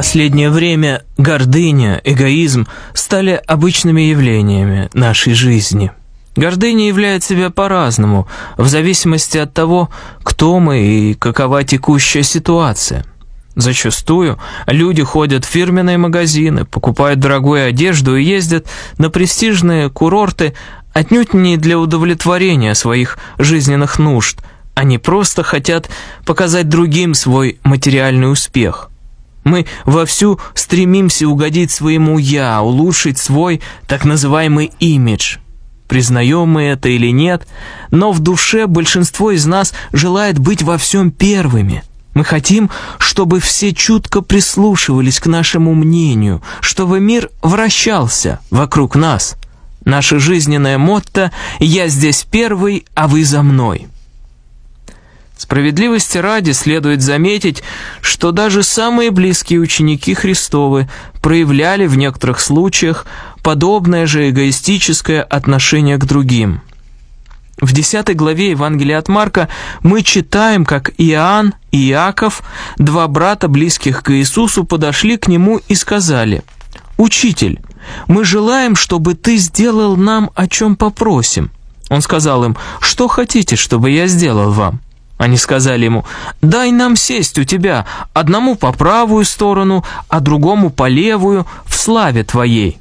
последнее время гордыня, эгоизм стали обычными явлениями нашей жизни. Гордыня являет себя по-разному, в зависимости от того, кто мы и какова текущая ситуация. Зачастую люди ходят в фирменные магазины, покупают дорогую одежду и ездят на престижные курорты отнюдь не для удовлетворения своих жизненных нужд. Они просто хотят показать другим свой материальный успех. Мы вовсю стремимся угодить своему «я», улучшить свой так называемый имидж. Признаем мы это или нет, но в душе большинство из нас желает быть во всем первыми. Мы хотим, чтобы все чутко прислушивались к нашему мнению, чтобы мир вращался вокруг нас. Наше жизненное мотто «Я здесь первый, а вы за мной». Справедливости ради следует заметить, что даже самые близкие ученики Христовы проявляли в некоторых случаях подобное же эгоистическое отношение к другим. В 10 главе Евангелия от Марка мы читаем, как Иоанн и Иаков, два брата, близких к Иисусу, подошли к Нему и сказали: «Учитель, мы желаем, чтобы Ты сделал нам, о чем попросим». Он сказал им: «Что хотите, чтобы я сделал вам?» Они сказали ему: «Дай нам сесть у тебя, одному по правую сторону, а другому по левую, в славе Твоей».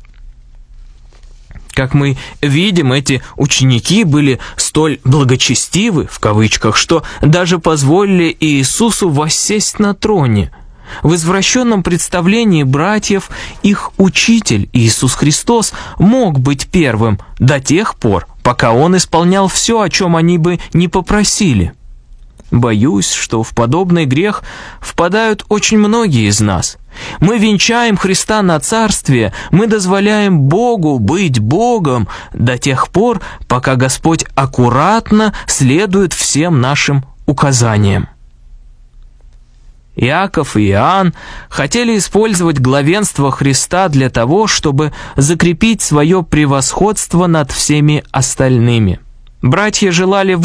Как мы видим, эти ученики были столь благочестивы, в кавычках, что даже позволили Иисусу воссесть на троне. В извращенном представлении братьев их учитель Иисус Христос мог быть первым до тех пор, пока Он исполнял все, о чем они бы не попросили. Боюсь, что в подобный грех впадают очень многие из нас. Мы венчаем Христа на царствие, мы дозволяем Богу быть Богом до тех пор, пока Господь аккуратно следует всем нашим указаниям. Иаков и Иоанн хотели использовать главенство Христа для того, чтобы закрепить свое превосходство над всеми остальными. Братья желали